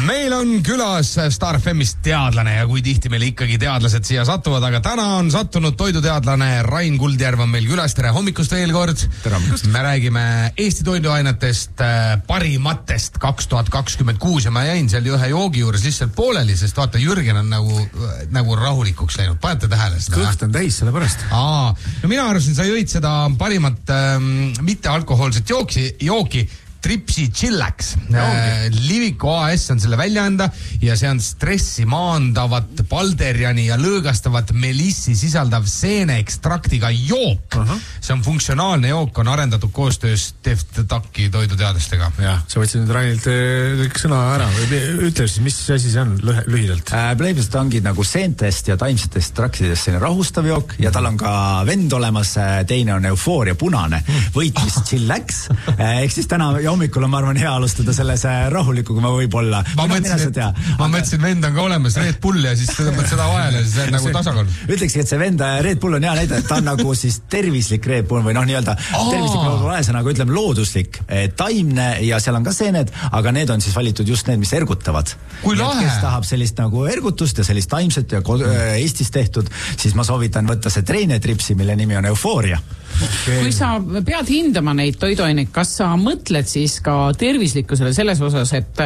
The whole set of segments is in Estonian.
Meil on külas Star FMist teadlane ja kui tihti meil ikkagi teadlased siia satuvad, aga täna on sattunud toiduteadlane Rain Kuldjärv on meil külas. Tere hommikust veel kord. Me räägime Eesti toiduainetest, parimatest 2026 ja ma jäin seal ühe joogi juures lihtsalt pooleli, sest vaata, Jürgen on nagu rahulikuks läinud. Panete tähele seda? Kõht on täis selle pärast. No mina arvasin, sa jõid seda parimat mittealkohoolset jooki Tripsi Chillax. Liviko AS on selle väljaanda ja see on stressi maandavat palderjani ja lõõgastavat melissi sisaldav seeneekstraktiga jook. See on funktsionaalne jook, on arendatud koostöös Teftaki toiduteadlastega. Jah, sa võtsid nüüd Rainilt kõik sõna ära. Ütle siis, mis asi see on lühidalt? Playboyst ongi nagu seentest ja taimsetest traktidest selline rahustav jook ja tal on ka vend olemas, teine on Eufooria punane, võitis Chillax. Ehk siis täna hommikul on, ma arvan, hea alustada selles rahuliku, kui ma võib olla. Ma mõtlesin, vend on ka olemas Red Bull ja siis tõmbad seda vahele, siis on nagu tasakord. Ütlekski, et see vend Red Bull on hea näide, et ta on nagu siis tervislik Red Bull või nii-öelda tervislik vaesõnaga, ütleme looduslik, taimne ja seal on ka seened, aga need on siis valitud just need, mis ergutavad. Kui lahe! Kes tahab sellist nagu ergutust ja sellist taimset ja Eestis tehtud, siis ma soovitan võtta see treenetripsi, mille nimi on Eufooria. Kui sa pead hindama neid toiduaineid, kas sa mõtled siis ka tervislikkusele selles osas, et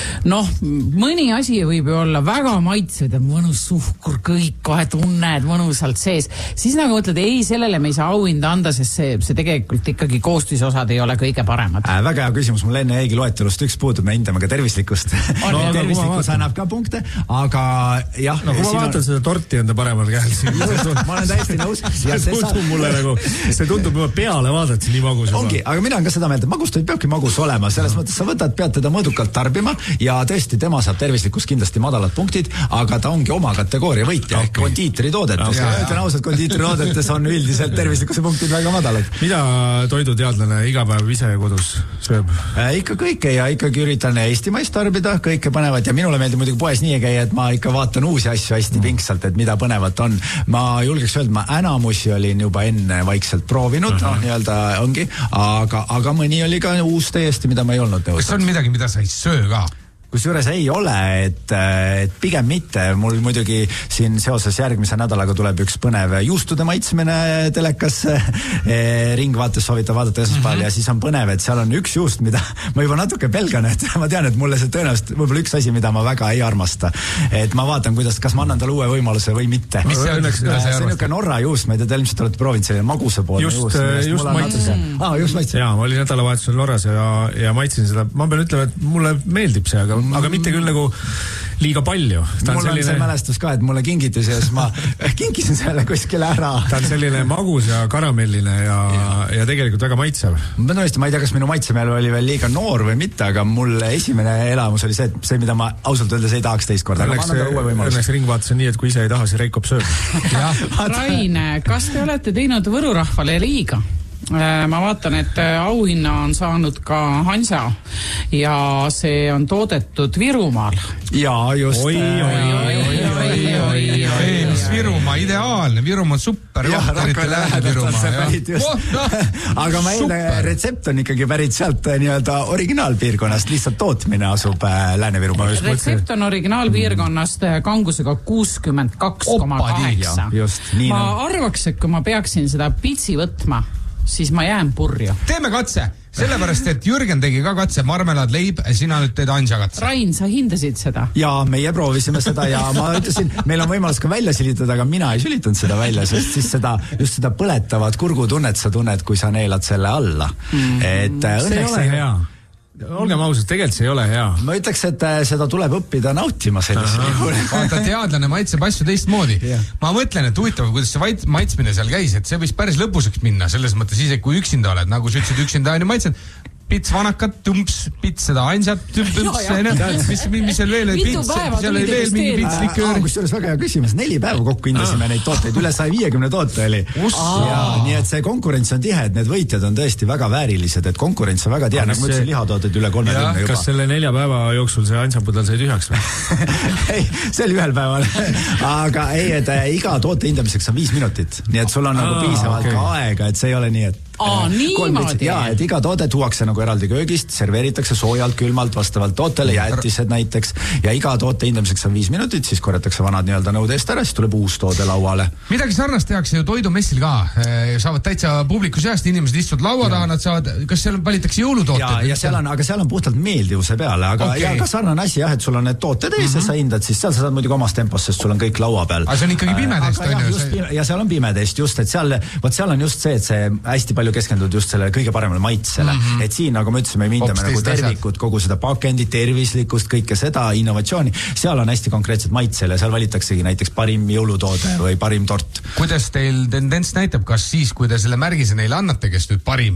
mõni asi võib ju olla väga maitsev, mõnus suhkur, kõik kohe tunned mõnusalt sees, siis nagu mõtled, ei, sellele me ei saa auhinda anda, sest see tegelikult ikkagi koostisosad ei ole kõige paremad. Väga hea küsimus, mul enne jäigi loetelust üks puudub, me hindame ka tervislikkust. Tervislikkus annab ka punkte, aga jah. Kui ma vaatan seda torti enda paremal käel siin. Ma olen täiesti nõus. See tundub juba peale vaadata nii magus. Ongi, aga mina on ka seda meelt, et magustoit peabki magus olema, selles mõttes sa pead teda mõõdukalt tarbima ja tõesti tema saab tervislikkus kindlasti madalad punktid, aga ta ongi oma kategooria võitja ehk kondiitritoodetes. Ütlen ausalt, kondiitritoodetes on üldiselt tervislikkuse punktid väga madalad. Mida toiduteadlane iga päev ise kodus sööb? Ikka kõike ja ikkagi üritan eestimaist tarbida, kõike põnevat ja minule meeldib muidugi poes nii ei käi, et ma ikka vaatan uusi asju hästi pingsalt, et mida põnevat on. Ma julgeks öelda, ma enamusi olin juba enne vaikselt proovinud, nii-öelda ongi, aga mõni oli ka uus täiesti, mida ma ei olnud nõus. Kas on midagi, mida sa ei söö ka? Kusjuures ei ole, et pigem mitte. Mul muidugi siin seoses järgmise nädalaga tuleb üks põnev juustude maitsmine telekas ringvaates soovita vaadata esmaspäeval ja siis on põnev, et seal on üks juust, mida ma juba natuke pelgan, et ma tean, et mulle see tõenäoliselt võib-olla üks asi, mida ma väga ei armasta. Et ma vaatan, kas ma annan talle uue võimaluse või mitte. Mis see on? See on niisugune Norra juust, ma ei tea, te ilmselt olete proovinud selline maguse poolne juust. Just maitsin. Just maitsin. Jaa, ma olin nädalavahetusel Norras ja maitsin seda. Ma pean ütlema, et mulle meeldib see, aga mitte küll nagu liiga palju. Mul on see mälestus ka, et mulle kingitus ja siis ma kinkisin selle kuskile ära. Ta on selline magus ja karamelline ja tegelikult väga maitsev. Ma ei tea, kas minu maitsemeel oli veel liiga noor või mitte, aga mul esimene elamus oli see, mida ma ausalt öeldes ei tahaks teist korda. Õnneks ringvaates on nii, et kui ise ei taha, siis Reikop sööb. Rain, kas te olete teinud Võru rahvale liiga? Ma vaatan, et auhinna on saanud ka Hansa ja see on toodetud Virumaal. Jaa, just. Mis Virumaa, ideaalne. Virumaa on super. Aga ma retsept on ikkagi pärit sealt nii-öelda originaalpiirkonnast, lihtsalt tootmine asub Lääne-Virumaa. Retsept on originaalpiirkonnast kangusega 62,8. Ma arvaks, et kui ma peaksin seda pitsi võtma, siis ma jään purju. Teeme katse, sellepärast, et Jürgen tegi ka katse, marmelaad leib, sina nüüd teed Anja katse. Rain, sa hindasid seda? Jaa, meie proovisime seda ja ma ütlesin, meil on võimalus ka välja sülitada, aga mina ei sülitanud seda välja, sest siis just seda põletavat kurgutunnet sa tunned, kui sa neelad selle alla. See ei ole hea. Olgem ausad, tegelikult see ei ole hea. Ma ütleks, et seda tuleb õppida nautima sellisel juhul. Vaata, teadlane maitseb asju teistmoodi. Ma mõtlen, et huvitav, kuidas see maitsmine seal käis, et see võis päris lõpuseks minna, selles mõttes isegi kui üksinda oled, nagu sa ütlesid, üksinda on ju maitsed. Pits vanakat, tumps, pits seda Ansat, mis seal veel, seal oli veel mingi pits likööri. Kusjuures väga hea küsimus, 4 päeva kokku hindasime neid tooteid, üle 150 toote oli. Nii et see konkurents on tihe, et need võitjad on tõesti väga väärilised, et konkurents on väga tihe, nagu mõtlesin lihatooted üle 30 juba. Kas selle 4 päeva jooksul see Ansapudel sai tühjaks või? Ei, see oli ühel päeval. Aga ei, et iga toote hindamiseks on 5 minutit, nii et sul on nagu piisavalt ka aega, et see ei ole nii, et niimoodi. Ja, et iga toode tuuakse nagu eraldi köögist, serveeritakse soojalt, külmalt, vastavalt tootele, jäätised näiteks, ja iga toote hindamiseks on 5 minutit, siis korjatakse vanad nii-öelda nõude eest ära, siis tuleb uus toode lauale. Midagi sarnast tehakse ju toidumessil ka. Saavad täitsa publiku seast, inimesed istuvad laua taha, nad saavad, kas seal valitakse jõulutooted? Ja seal on puhtalt meeldivuse peale, aga ja ka sarnane asi jah, et sul on need tooted ees ja sa hindad, siis seal sa saad muidugi omas tempos, sest sul on kõik laua peal. Aga see on ikkagi pimedest, on ju? Ja seal on pimedest just, et seal on just see, et see hästi palju keskendud just selle kõige paremale maitsele. Et siin, nagu me ütlesime, me hindame nagu tervikut, kogu seda pakendit, tervislikkust, kõike seda, innovatsiooni. Seal on hästi konkreetselt maitsele, seal valitaksegi näiteks parim jõulutoode või parim tort. Kuidas teil tendents näitab, kas siis, kui te selle märgise neile annate, kes nüüd parim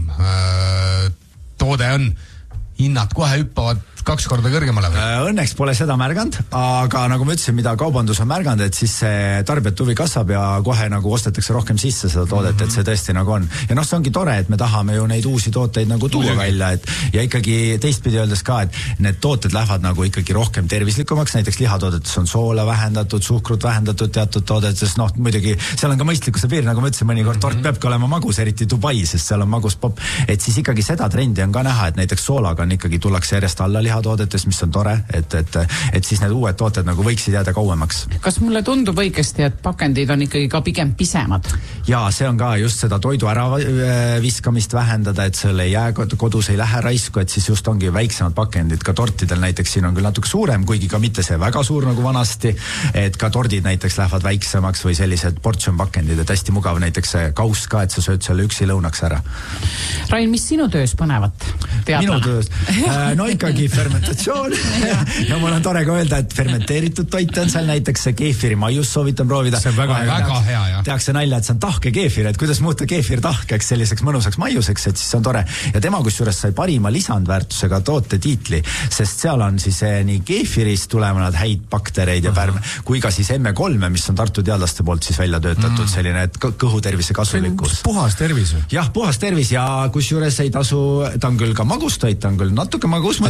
toode on, hinnad kohe hüppavad 2 korda kõrgemale või? Õnneks pole seda märganud, aga nagu ma ütlesin, mida kaubandus on märganud, et siis see tarbijate huvi kasvab ja kohe nagu ostetakse rohkem sisse seda toodet, et see tõesti nagu on. Ja see ongi tore, et me tahame ju neid uusi tooteid nagu tuua välja, et ja ikkagi teistpidi öeldes ka, et need tooted lähevad nagu ikkagi rohkem tervislikumaks, näiteks lihatoodetes on soola vähendatud, suhkrut vähendatud teatud toodetes, muidugi seal on ka mõistlikkuse piir, nagu ma ütlesin, mõnikord tort peabki olema magus, eriti Dubai, sest seal on magus pop, et siis ikkagi seda trendi on ka näha, et näiteks soolaga on ikkagi tullakse järjest alla lihatoodetes, mis on tore, et siis need uued tooted nagu võiksid jääda kauemaks. Kas mulle tundub õigesti, et pakendid on ikkagi ka pigem pisemad? Ja see on ka just seda toidu ära viskamist vähendada, et selle ei jää kodus, ei lähe raisku, et siis just ongi väiksemad pakendid, ka tortidel näiteks siin on küll natuke suurem, kuigi ka mitte see väga suur nagu vanasti, et ka tordid näiteks lähevad väiksemaks või sellised portsjonpakendid, et hästi mugav näiteks see kauss ka, et sa sööd selle üksi lõunaks ära. Rain, mis sinu töös põnevat? Minu töös? No ikkagi fermentatsioon. No mul on tore ka öelda, et fermenteeritud toite on seal näiteks see keefiri maius soovitan proovida. See on väga hea, jah. Tehakse nalja, et see on tahke keefir, et kuidas muuta keefir tahkeks selliseks mõnusaks maiuseks, et siis on tore. Ja tema kusjuures sai parima lisandväärtusega toote tiitli, sest seal on siis nii keefirist tulevad häid baktereid ja pärme, kui ka siis M3, mis on Tartu teadlaste poolt siis välja töötatud selline kõhutervise kasulikkus. Puhas tervis. Jah, puhas tervis ja kusjuures ei tasu, ta on küll ka magustoit, ta on küll natuke magus,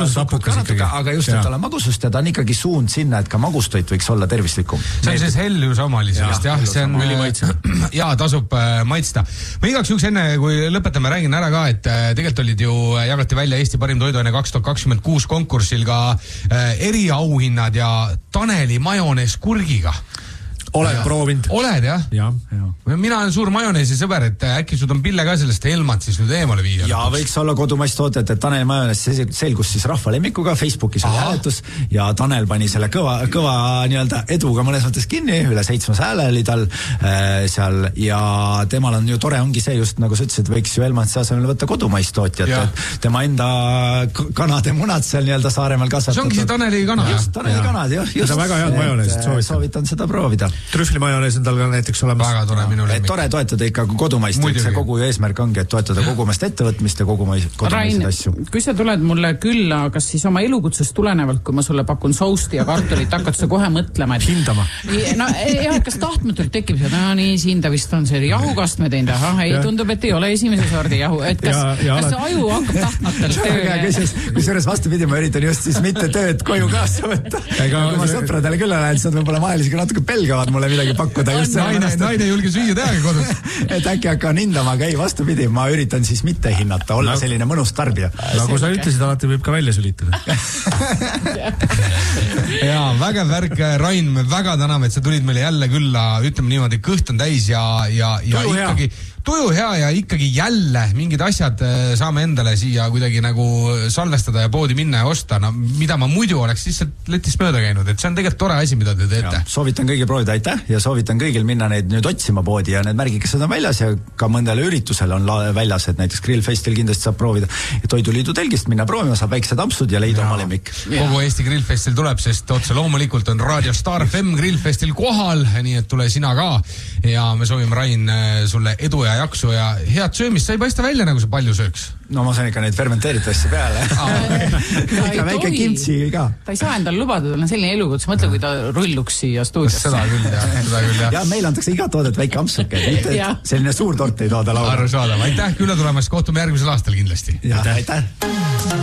aga just, et tal on magusust ja ta on ikkagi suund sinna, et ka magustoit võiks olla tervislikum. See on siis hellus omalisest, jah, see on ja tasub maitsta. Ma igaks juhuks enne, kui lõpetame, räägin ära ka, et tegelikult olid ju, jagati välja Eesti parim toiduaine 2026 konkursil ka eriauhinnad ja Taneli majonees kurgiga. Olen proovinud. Oled, jah? Ja. Mina olen suur majoneesi sõber, et äkki sul on pille ka sellest Helmat siis nüüd eemale viia. Ja võiks olla kodumaist tootet, et Tanel majonees selgus siis rahva lemmikuga, Facebookis oli hääletus ja Tanel pani selle kõva nii-öelda eduga mõnes mõttes kinni, üle 7 hääle oli tal seal ja temal on ju tore, ongi see just nagu sa ütlesid, võiks ju Helmat see asemel võtta kodumaist tootjat, et tema enda kanade munad seal nii-öelda Saaremaal kasvatatud. See ongi see Taneli kanad. Just, Taneli kanad, just. Seda väga head majoneesid, soovitan seda proovida. Trühvlimajonees on tal ka näiteks olemas. Väga tore, minu lemmik. Tore toetada ikka kodumaist, et see kogu eesmärk ongi, et toetada kogumaist ettevõtmist ja kodumaiseid asju. Kui sa tuled mulle külla, kas siis oma elukutsest tulenevalt, kui ma sulle pakun sousti ja kartulit, hakkad sa kohe mõtlema, et hindama. No jah, kas tahtmatult tekib see, nii hinda vist on see jahukastme teinud, ei tundub, et ei ole esimese sordi jahu, et kas see aju hakkab tahtmatult tööle? Kusjuures vastupidi, ma üritan just siis mitte tööd koju kaasa võtta. Kui ma sõpradele külla lähen, siis nad võib-olla vahel isegi natuke pelgavad mulle midagi pakkuda. Naine julge süüa tehagi kodus. Et äkki hakkan hindama, aga ei, vastupidi, ma üritan siis mitte hinnata, olla selline mõnus tarbija. Nagu sa ütlesid, alati võib ka välja sülitada. Jaa, vägev värk, Rain, me väga täname, et sa tulid meile jälle külla, ütleme niimoodi, kõht on täis ja ikkagi tuju hea ja ikkagi jälle mingid asjad saame endale siia kuidagi nagu salvestada ja poodi minna ja osta, mida ma muidu oleks lihtsalt letist mööda käinud, et see on tegelikult tore asi, mida te teete. Soovitan kõigil proovida, aitäh, ja soovitan kõigil minna neid nüüd otsima poodi ja need märgikesed on väljas ja ka mõndele üritusele on väljas, et näiteks Grillfestil kindlasti saab proovida. Toiduliidu telgist minna proovima, saab väikse tampsud ja leida oma lemmik. Kogu Eesti Grillfestil tuleb, sest otse loomulikult on Radio Star FM Grillfestil kohal, nii et tule sina ka ja me soovime, Rain, sulle edu ja jaksu ja head söömist, sa ei paista välja, nagu sa palju sööks. No ma saan ikka neid fermenteeritud asja peale. Ikka väike kimtsi ka. Ta ei saa endal lubada, tal on selline elukuts, mõtle, kui ta rulluks siia stuudiosse. Seda küll, jah. Ja meil antakse iga toodet väike ampsuke, selline suur tort ei tooda laua. Arusaadav, aitäh külla tulemast, kohtume järgmisel aastal kindlasti. Aitäh.